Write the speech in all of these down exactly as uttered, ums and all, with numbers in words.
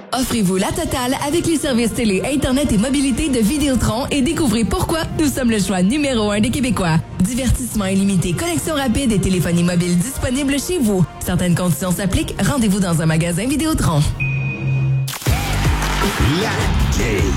Offrez-vous la totale avec les services télé, Internet et mobilité de Vidéotron et découvrez pourquoi nous sommes le choix numéro un des Québécois. Divertissement illimité, connexion rapide et téléphonie mobile disponible chez vous. Certaines conditions s'appliquent. Rendez-vous dans un magasin Vidéotron. La game.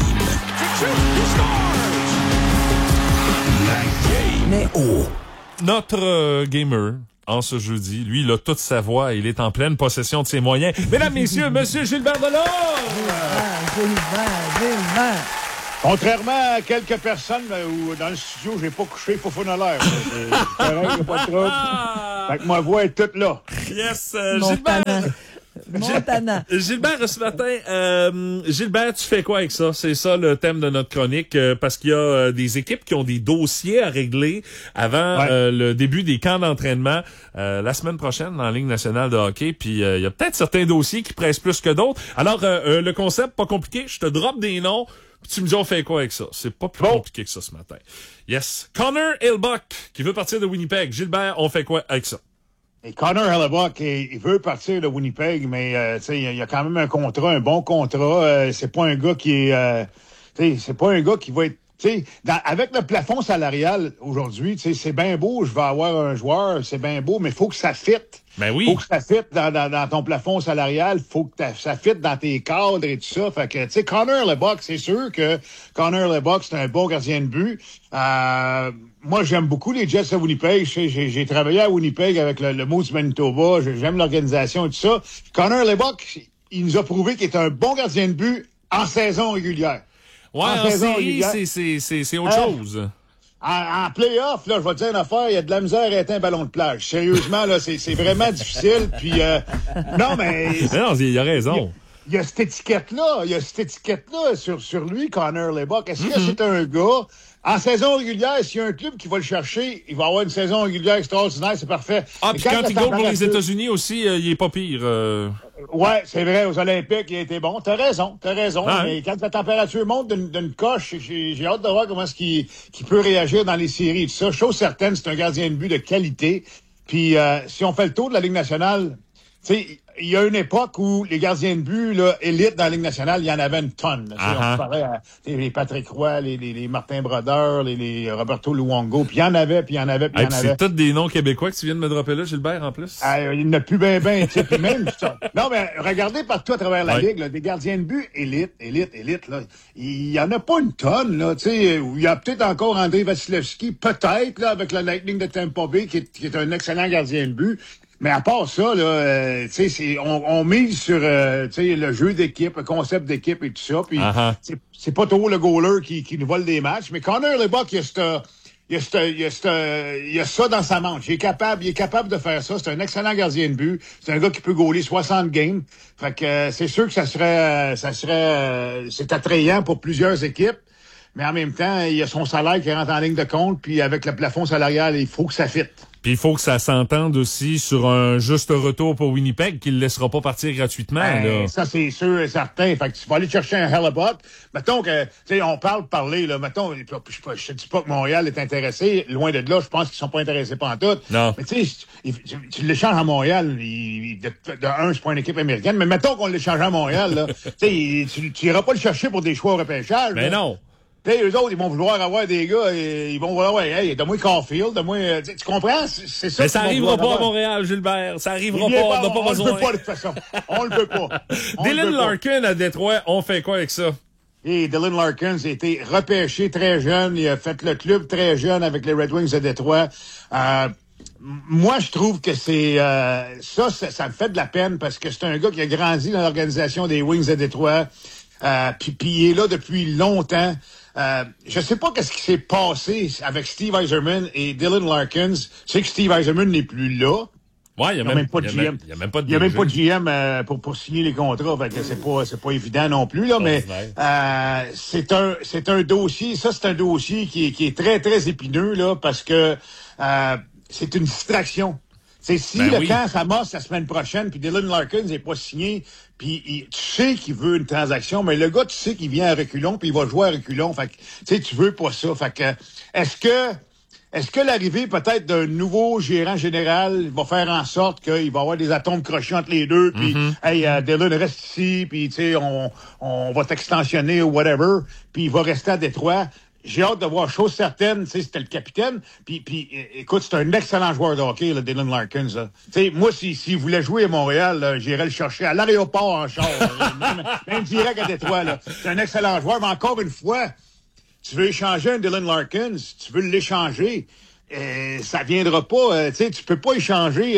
La game. Mais oh! Notre euh, gamer, en ce jeudi, lui, il a toute sa voix, il est en pleine possession de ses moyens. Mesdames, messieurs, monsieur Gilbert Delorme! Gilbert, Gilbert, Gilbert. Contrairement à quelques personnes euh, où dans le studio, j'ai pas couché pour fun à l'air. C'est pareil, y a pas de trouble. Fait que ma voix est toute là. Yes, euh, Gilbert! Montana. Montana. Gilbert, ce matin, euh, Gilbert, tu fais quoi avec ça? C'est ça le thème de notre chronique, euh, parce qu'il y a euh, des équipes qui ont des dossiers à régler avant Ouais. euh, le début des camps d'entraînement euh, la semaine prochaine dans la Ligue nationale de hockey. Puis euh, il y a peut-être certains dossiers qui pressent plus que d'autres. Alors, euh, euh, le concept, pas compliqué, je te drop des noms, puis tu me dis on fait quoi avec ça? C'est pas plus Bon. compliqué que ça ce matin. Yes. Connor Hellebuyck, qui veut partir de Winnipeg. Gilbert, on fait quoi avec ça? Et Connor Hellebuyck, il il veut partir de Winnipeg, mais euh, tu sais, il y a quand même un contrat, un bon contrat. Euh, c'est pas un gars qui est, euh, tu sais, c'est pas un gars qui va être, tu sais, dans- avec le plafond salarial aujourd'hui, tu sais, c'est bien beau, je vais avoir un joueur, c'est bien beau, mais il faut que ça fitte. Ben oui. Faut que ça fitte dans, dans, dans ton plafond salarial, faut que ta- ça fitte dans tes cadres et tout ça. Fait que, tu sais, Connor Hellebuyck, c'est sûr que Connor Hellebuyck, c'est un bon gardien de but. Euh, moi, j'aime beaucoup les Jets de Winnipeg. J'ai, j'ai, j'ai travaillé à Winnipeg avec le, le Moose Manitoba. J'aime l'organisation et tout ça. Connor Hellebuyck, il nous a prouvé qu'il est un bon gardien de but en saison régulière. Ouais, En en, saison série, régulière. c'est, c'est, c'est, c'est autre Euh, chose. En, en play-off, là, je vais te dire une affaire, il y a de la misère à arrêter un ballon de plage. Sérieusement, là, c'est, c'est vraiment difficile. Puis, euh, non, mais Mais non, il a raison. il y a cette étiquette-là, il y a cette étiquette-là sur, sur lui, Connor Hellebuyck. Est-ce que c'est un gars, en saison régulière, s'il y a un club qui va le chercher, il va avoir une saison régulière extraordinaire, c'est parfait. Ah, Mais puis quand la il go pour les température- États-Unis aussi, euh, il est pas pire. euh. Ouais, c'est vrai, aux Olympiques, il a été bon. T'as raison, t'as raison. Ouais. Mais quand la température monte d'une, d'une coche, j'ai, j'ai hâte de voir comment est-ce qu'il, qu'il peut réagir dans les séries et tout ça. Chose certaine, c'est un gardien de but de qualité. Puis, euh, si on fait le tour de la Ligue nationale, tu sais, il y a une époque où les gardiens de but, là, élite dans la Ligue nationale, il y en avait une tonne. là. Tu sais, Uh-huh. On parlait à les Patrick Roy, les, les, les Martin Brodeur, les, les Roberto Luongo, puis il y en avait, puis il y en avait, puis il Hey, y en puis avait. c'est tous des noms québécois que tu viens de me dropper là, Gilbert, en plus. Ah, il n'a plus bien, bien, tu sais, puis même, ça. Non, mais regardez partout à travers la Ouais. Ligue, là, des gardiens de but élite, élite, élite, là. Il y en a pas une tonne, là, tu sais. Il y a peut-être encore André Vasilevski, peut-être, là, avec le Lightning de Tampa Bay, qui est, qui est un excellent gardien de but. Mais à part ça, là, euh, tu sais, c'est, on, on mise sur, euh, tu sais, le jeu d'équipe, le concept d'équipe et tout ça. Puis, Uh-huh. c'est, c'est pas trop le goaler qui, qui nous vole des matchs. Mais Connor Hellebuyck, il y a cette, il y a cette, il y a cette, il y a ça dans sa manche. Il est capable, il est capable de faire ça. C'est un excellent gardien de but. C'est un gars qui peut goaler soixante games. Fait que euh, c'est sûr que ça serait, euh, ça serait, euh, c'est attrayant pour plusieurs équipes. Mais en même temps, il y a son salaire qui rentre en ligne de compte. Puis avec le plafond salarial, il faut que ça fitte. Puis il faut que ça s'entende aussi sur un juste retour pour Winnipeg qui le laissera pas partir gratuitement. Ben, là. ça, c'est sûr et certain. Fait que tu vas aller chercher un Hellebuyck. Mettons que, tu sais, on parle de parler, là. Mettons, je, je, je te dis pas que Montréal est intéressé. Loin de là, je pense qu'ils sont pas intéressés pantoute. Non. Mais tu sais, tu, tu, tu l'échanges à Montréal, il, de, de un, c'est pas une équipe américaine. Mais mettons qu'on l'échange à Montréal, là. Tu sais, tu, tu iras pas le chercher pour des choix au repêchage. Mais là. non. Tu sais, eux autres, ils vont vouloir avoir des gars, et ils vont vouloir, ouais, hey, donne-moi Caulfield, donne-moi, euh, tu tu comprends? C'est, c'est ça. Mais ça qu'ils vont arrivera vouloir pas à avoir. Montréal, Gilbert. Ça arrivera Il vient pas. On n'a pas on besoin. le peut pas, de toute façon. On le peut pas. On le Dylan peut pas. Larkin à Détroit, on fait quoi avec ça? Et Dylan Larkin a été repêché très jeune. Il a fait le club très jeune avec les Red Wings de Détroit. Euh, moi, je trouve que c'est euh, ça, ça, ça me fait de la peine parce que c'est un gars qui a grandi dans l'organisation des Wings de Détroit. Euh, puis, puis il est là depuis longtemps. Euh, je sais pas qu'est-ce qui s'est passé avec Steve Yzerman et Dylan Larkin. Je sais que Steve Yzerman n'est plus là. Ouais, il y a Il n'y a même, même pas de il y a G M. même- il y a même pas de Il y a même D G. pas de G M euh, pour, pour signer les contrats. Fait que c'est pas, c'est pas évident non plus, là, mais, euh, c'est un, c'est un dossier, ça, c'est un dossier qui est, qui est très, très épineux, là, parce que, euh, c'est une distraction. C'est si Ben le oui. camp s'amasse la semaine prochaine, puis Dylan Larkin n'est pas signé, puis il- tu sais qu'il veut une transaction, mais le gars, tu sais qu'il vient à reculons, puis il va jouer à reculons. Fait que, tu sais, tu veux pas ça. Fait que, est-ce que, est-ce que l'arrivée peut-être d'un nouveau gérant général va faire en sorte qu'il va y avoir des atomes crochus entre les deux, puis Mm-hmm. hey, uh, Dylan reste ici, puis tu sais, on, on va t'extensionner ou whatever, puis il va rester à Détroit. J'ai hâte de voir chose certaine, tu sais, c'était le capitaine. Puis, puis écoute, c'est un excellent joueur de hockey, là, Dylan Larkins. Tu sais, moi, s'il si, si voulait jouer à Montréal, là, j'irais le chercher à l'aéroport en char, là, même, même direct à Détroit. Là. C'est un excellent joueur, mais encore une fois, tu veux échanger un Dylan Larkins, tu veux l'échanger. Euh, ça viendra pas, euh, tu sais, tu peux pas échanger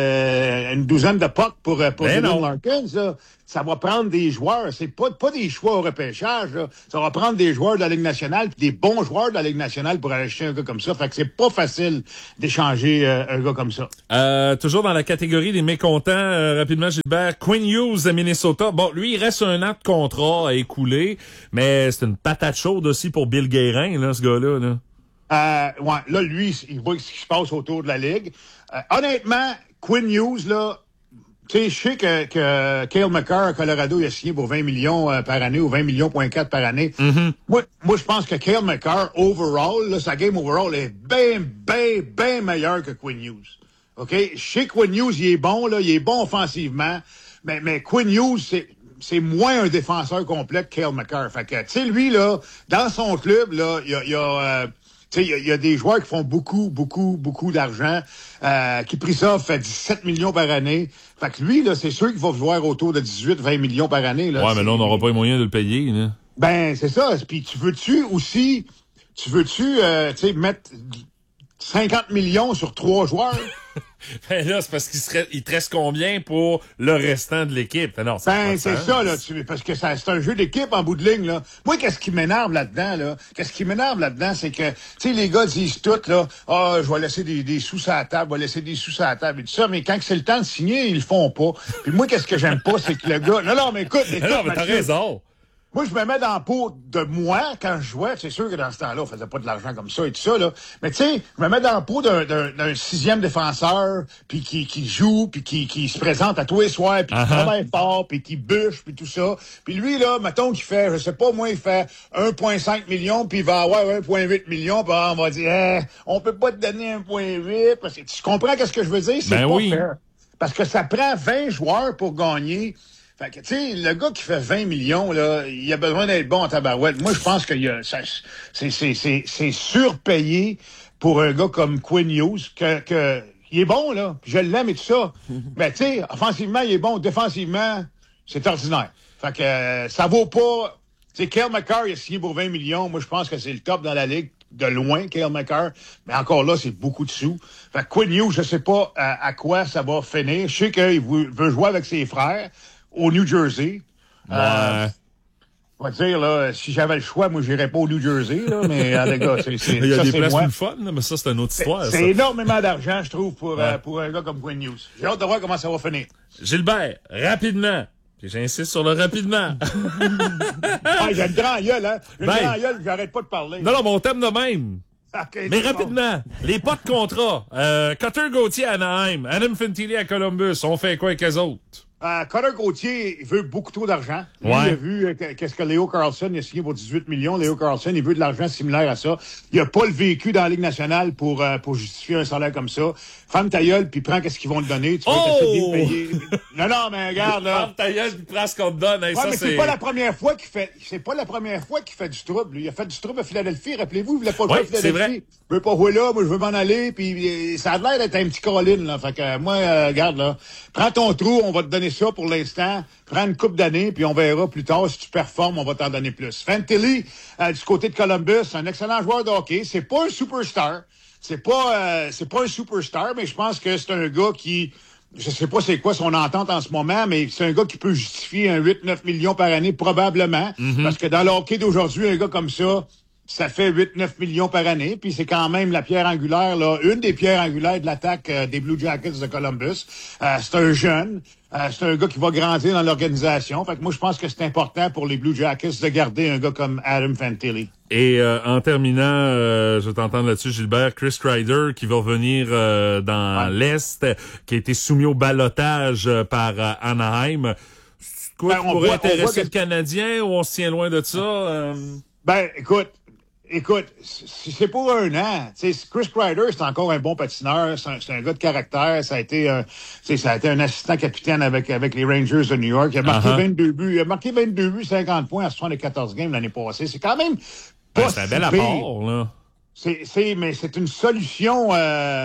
euh, une douzaine de pucks pour, pour Ben Dylan non. Larkins, là. Ça va prendre des joueurs, c'est pas, pas des choix au repêchage, là. Ça va prendre des joueurs de la Ligue nationale, puis des bons joueurs de la Ligue nationale pour aller acheter un gars comme ça. Fait que c'est pas facile d'échanger euh, un gars comme ça. Euh, toujours dans la catégorie des mécontents, euh, rapidement, Gilbert, Quinn Hughes de Minnesota. Bon, lui, il reste un an de contrat à écouler, mais c'est une patate chaude aussi pour Bill Guérin, là, ce gars-là, là. Euh, ouais, là, lui, il voit ce qui se passe autour de la Ligue. Euh, honnêtement, Quinn Hughes, là, tu sais, je sais que, que Cale Makar à Colorado, il a signé pour vingt millions euh, par année ou vingt millions point quatre par année. Mm-hmm. Moi, moi, je pense que Cale Makar, overall, là, sa game overall est bien, bien, bien meilleure que Quinn Hughes. OK? Je sais que Quinn Hughes, il est bon, là, il est bon offensivement, mais, mais Quinn Hughes, c'est... c'est moins un défenseur complet que Cale Makar. Fait que, tu sais, lui, là, dans son club, là, il y a... Il y a euh, tu sais, il y, y a des joueurs qui font beaucoup, beaucoup, beaucoup d'argent. Euh, Kiprizov fait dix-sept millions par année. Fait que lui, là, c'est sûr qu'il va vouloir autour de dix-huit à vingt millions par année. Là. Ouais, mais là, on n'aura pas les moyens de le payer, là. Ben, c'est ça. Puis tu veux-tu aussi, tu veux-tu, euh, tu sais, mettre cinquante millions sur trois joueurs? Ben là, c'est parce qu'il serait, il te reste combien pour le restant de l'équipe? Non, ça Ben, c'est ça, là, tu, parce que ça, c'est un jeu d'équipe en bout de ligne, là. Moi, qu'est-ce qui m'énerve là-dedans, là? Qu'est-ce qui m'énerve là-dedans, c'est que, tu sais, les gars disent tout, là, ah, oh, je vais laisser des, des sous à la table, je vais laisser des sous à la table et tout ça, mais quand c'est le temps de signer, ils le font pas. Puis moi, qu'est-ce que j'aime pas, c'est que le gars, non, non, mais écoute, écoute, non, mais t'as Mathieu, raison. moi, je me mets dans la peau de moi quand je jouais. C'est sûr que dans ce temps-là, on faisait pas de l'argent comme ça et tout ça, là. Mais tu sais, je me mets dans la peau d'un, d'un, d'un sixième défenseur, puis qui, qui joue, puis qui, qui se présente à tous les soirs, puis qui Uh-huh. travaille fort, puis qui bûche, puis tout ça. Puis lui, là, mettons qu'il fait, je sais pas, moi, il fait un virgule cinq million, puis il va avoir un virgule huit million, puis on va dire, eh, on peut pas te donner un virgule huit, parce que tu comprends qu'est-ce que je veux dire? C'est Ben pas oui. fair. Parce que ça prend vingt joueurs pour gagner. Fait que, tu sais, le gars qui fait vingt millions, là, il a besoin d'être bon en tabarouette. Moi, je pense que il y a, ça, c'est, c'est, c'est, c'est surpayé pour un gars comme Quinn Hughes, que, que, il est bon, là. Je l'aime et tout ça. Mais, tu sais, offensivement, il est bon. Défensivement, c'est ordinaire. Fait que, euh, ça vaut pas, tu sais, Cale Makar, il a signé pour vingt millions. Moi, je pense que c'est le top dans la ligue. De loin, Cale Makar. Mais encore là, c'est beaucoup de sous. Fait que Quinn Hughes, je sais pas à, à quoi ça va finir. Je sais qu'il veut, veut jouer avec ses frères au New Jersey. Ouais. Euh, on va dire, là, si j'avais le choix, moi, j'irais pas au New Jersey, là, mais, euh, les gars, c'est, c'est, Il y a ça, des c'est places moi. plus fun, là, mais ça, c'est une autre histoire, C'est ça. énormément d'argent, je trouve, pour, Ouais. euh, pour un gars comme Quinn Hughes. J'ai hâte de voir comment ça va finir. Gilbert, rapidement. Puis j'insiste sur le rapidement. Ah, j'ai une grande gueule, hein. J'ai une Ben. grande gueule, j'arrête pas de parler. Non, non, mon thème de même. Ok, Mais c'est bon. rapidement, les pas de contrat. Euh, Cutter Gauthier à Anaheim, Adam Fantilli à Columbus, on fait quoi avec eux autres? Euh, Connor Gauthier, il veut beaucoup trop d'argent. Lui, Ouais. il a vu euh, qu'est-ce que Leo Carlson il a signé pour dix-huit millions. Leo Carlson, il veut de l'argent similaire à ça. Il a pas le vécu dans la Ligue nationale pour euh, pour justifier un salaire comme ça. Ferme ta gueule, puis prends qu'est-ce qu'ils vont te donner. Tu vas Oh! essayer de le payer. Non, non, mais regarde, là. Ferme ta gueule, puis prends ce qu'on te donne. Hey, Ouais, ça, mais c'est c'est... pas la première fois qu'il fait, c'est pas la première fois qu'il fait du trouble. lui. Il a fait du trouble à Philadelphie. Rappelez-vous, il voulait pas jouer Ouais, à Philadelphie. c'est vrai. Je veux pas jouer là, moi, je veux m'en aller, puis euh, ça a l'air d'être un petit Caroline, là. Fait que, euh, moi, euh, regarde, là. Prends ton trou, on va te donner ça pour l'instant. Prends une coupe d'années, puis on verra plus tard si tu performes, on va t'en donner plus. Fantilli, euh, du côté de Columbus, un excellent joueur de hockey. C'est pas un superstar. C'est pas, euh, c'est pas un superstar, mais je pense que c'est un gars qui, je sais pas c'est quoi son entente en ce moment, mais c'est un gars qui peut justifier un huit neuf millions par année, probablement. Parce que dans le hockey d'aujourd'hui, un gars comme ça, ça fait huit neuf millions par année, puis c'est quand même la pierre angulaire, là, une des pierres angulaires de l'attaque euh, des Blue Jackets de Columbus. Euh, c'est un jeune, euh, c'est un gars qui va grandir dans l'organisation. Fait que moi, je pense que c'est important pour les Blue Jackets de garder un gars comme Adam Fantilli. Et euh, en terminant, euh, je vais t'entendre là-dessus, Gilbert, Chris Kreider qui va venir euh, dans Ouais. l'Est, qui a été soumis au ballottage euh, par euh, Anaheim. Quoi, Ben, on pourrait voit- on voit intéresser que- le Canadien ou on se tient loin de ça? euh? Ben, écoute, écoute, si c'est pour un an, tu sais, Chris Kreider, c'est encore un bon patineur, c'est un, c'est un gars de caractère, ça a été un, tu sais, ça a été un assistant capitaine avec, avec les Rangers de New York. Il a marqué Uh-huh. vingt-deux buts, il a marqué vingt-deux buts, cinquante points à soixante-quatorze games l'année passée. C'est quand même pas Ben, c'est un si bel pire. apport, là. C'est, c'est, mais c'est une solution, euh,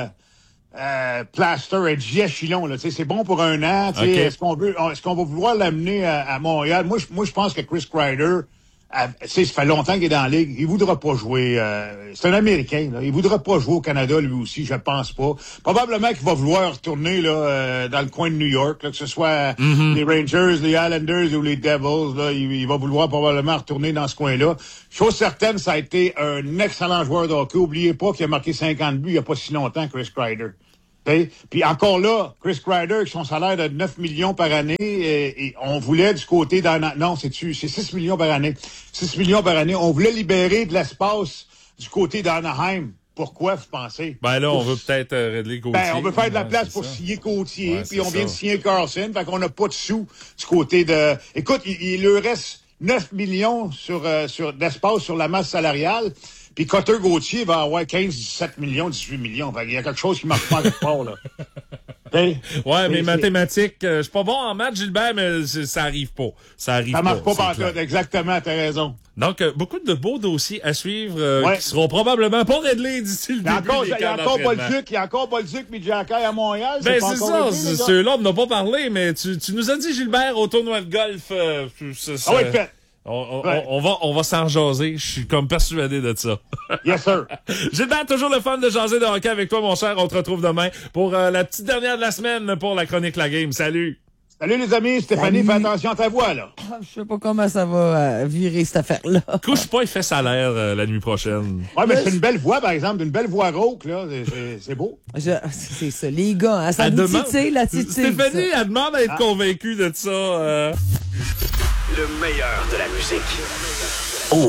euh, plaster et giachilon, là. Tu sais, c'est bon pour un an. Tu sais, Okay. Est-ce qu'on veut, est-ce qu'on va vouloir l'amener à, à Montréal? Moi, je, moi, je pense que Chris Kreider, à- tu sais, ça fait longtemps qu'il est dans la ligue. Il voudra pas jouer. Euh, c'est un Américain, là. Il voudra pas jouer au Canada, lui aussi, je pense pas. Probablement qu'il va vouloir retourner là euh, dans le coin de New York, là, que ce soit Mm-hmm. les Rangers, les Islanders ou les Devils. Là, il, il va vouloir probablement retourner dans ce coin-là. Chose certaine, ça a été un excellent joueur de hockey. Oubliez pas qu'il a marqué cinquante buts il y a pas si longtemps, Chris Kreider. T'sais? Puis encore là, Chris Kreider, avec son salaire de neuf millions par année, et, et on voulait du côté d'Ana... Non, c'est-tu, c'est six millions par année. six millions par année. On voulait libérer de l'espace du côté d'Anaheim. Pourquoi, vous pensez? Ben là, Pour- on veut peut-être euh, régler Gauthier. Ben, on veut faire de la Ouais, place c'est pour ça. signer Gauthier, Ouais, puis c'est on vient ça. de signer Carlson, fait qu'on n'a pas de sous du côté de... Écoute, il, il leur reste neuf millions sur, euh, sur, d'espace sur la masse salariale, puis Cotter Gauthier va avoir quinze, dix-sept millions, dix-huit millions. Fait qu'il y a quelque chose qui marche pas quelque part, là. T'sais? Ouais, mais C'est- mathématiques, euh, je suis pas bon en maths, Gilbert, mais c'est- ça arrive pas. Ça arrive Ça marche pas c'est partout, clair. exactement, t'as raison. Donc, euh, beaucoup de beaux dossiers à suivre euh, Ouais. qui seront probablement pas réglés d'ici le Il y a début encore, des il y a camps encore d'entraînement. Bolduc, il y a encore Bolduc puis Jacky à Montréal. Ben pas c'est encore ça, réglé, c'est- les gars. ceux-là, on n'a pas parlé, mais tu, tu nous as dit, Gilbert, au tournoi de golf, euh, ça- ça- Ah oui, fait. on, on, Ouais. on va, on va s'en jaser, je suis comme persuadé de ça. Yes, sir. Gilbert, toujours le fun de jaser de hockey avec toi, mon cher. On te retrouve demain pour euh, la petite dernière de la semaine pour la chronique La Game. Salut! Salut les amis, Stéphanie, Salut. fais attention à ta voix, là. Ah, je sais pas comment ça va euh, virer, cette affaire-là. Couche pas, il fait salaire euh, la nuit prochaine. Ouais, mais Là, c'est une belle voix, par exemple, une belle voix rauque, là. C'est- C'est, c'est beau. Je- c'est ça, les gars, hein, ça Elle nous demande- titille, la titille. Stéphanie, ça. elle demande à être convaincue de ça. euh. Le meilleur de la musique.